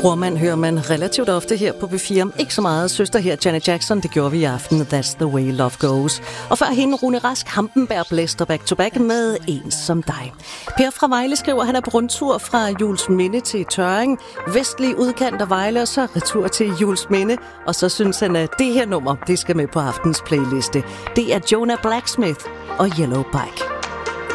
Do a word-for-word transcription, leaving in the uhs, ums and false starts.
Brormand hører man relativt ofte her på B fire. Ikke så meget søster her, Janet Jackson. Det gjorde vi i aften. That's the way love goes. Og før hende Rune Rask Hampenberg blæster back to back med En som dig. Per fra Vejle skriver, han er på rundtur fra Juelsminde til Tørring. Vestlig udkant af Vejle, og så retur til Juelsminde. Og så synes han, at det her nummer, det skal med på aftens playliste. Det er Jonah Blacksmith og Yellow Bike.